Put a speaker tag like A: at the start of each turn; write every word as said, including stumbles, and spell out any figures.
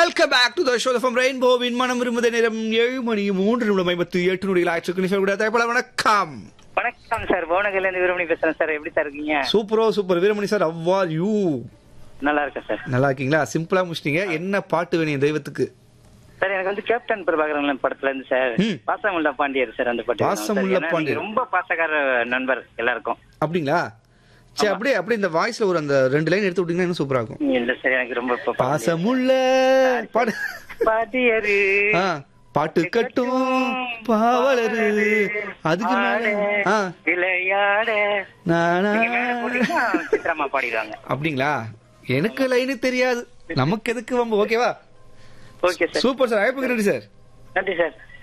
A: Welcome back to the show from rainbow விண்மனம் விரும்புத நேரம் ஏழு மணி மூன்று நிமிடம் ஐம்பத்தி எட்டு நொடிகள் ஆயிடுச்சு. வணக்கம்
B: வணக்கம் சார், போனகல்ல இருந்து வீரமணி பேசுறேன் சார். எப்படி சார் இருக்கீங்க?
A: சூப்பரோ super Veeramani sir. How are you?
B: நல்லா இருக்கேன் சார்.
A: நல்லா இருக்கீங்களா? சிம்பிளா முடிச்சிட்டீங்க. என்ன பாட்டு வேணும் தெய்வத்துக்கு?
B: சார் எனக்கு வந்து கேப்டன் பிரபாகரன் படத்துல இருந்து சார் பாசமுள்ள பாண்டியர் சார். அந்த பாட்டு
A: பாசமுள்ள பாண்டியர்
B: ரொம்ப பாசக்கார நண்பர் எல்லாருக்கும்.
A: அப்படிங்களா? சரி, அப்படியே அப்படியே இந்த வாய்ஸ்ல ஒரு அந்த ரெண்டு லைன் எடுத்து விட்டீங்கன்னா இன்னும் சூப்பரா இருக்கும்.
B: இல்ல சார், எனக்கு ரொம்ப
A: பாசமுள்ள பாடு
B: பாண்டியரு
A: பாட்டு கட்டும் பாவலரு அதுக்கு மேல
B: விளையாட சித்திரமா பாடிடுவாங்க.
A: அப்படிங்களா? எனக்கு லைனு தெரியாது, நமக்கு எதுக்கு வம்பு. ஓகேவா?
B: Okay sir,
A: super sir. அழைப்புக்கு நன்றி சார்.
B: நன்றி சார்.